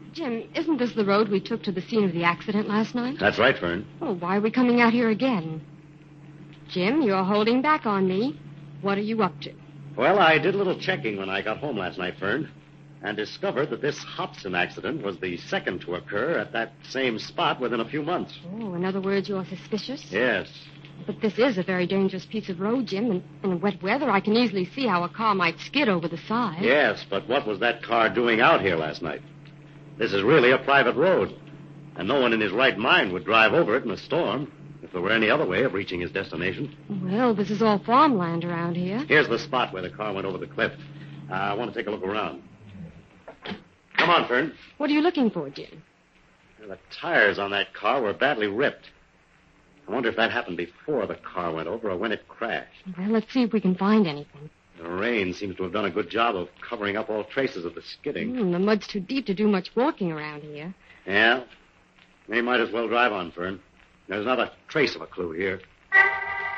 Jim, isn't this the road we took to the scene of the accident last night? That's right, Fern. Oh, why are we coming out here again? Jim, you're holding back on me. What are you up to? Well, I did a little checking when I got home last night, Fern, and discovered that this Hobson accident was the second to occur at that same spot within a few months. Oh, in other words, you're suspicious? Yes. But this is a very dangerous piece of road, Jim, and in wet weather, I can easily see how a car might skid over the side. Yes, but what was that car doing out here last night? This is really a private road, and no one in his right mind would drive over it in a storm if there were any other way of reaching his destination. Well, this is all farmland around here. Here's the spot where the car went over the cliff. I want to take a look around. Come on, Fern. What are you looking for, Jim? The tires on that car were badly ripped. I wonder if that happened before the car went over or when it crashed. Well, let's see if we can find anything. The rain seems to have done a good job of covering up all traces of the skidding. The mud's too deep to do much walking around here. Yeah? We might as well drive on, Fern. There's not a trace of a clue here.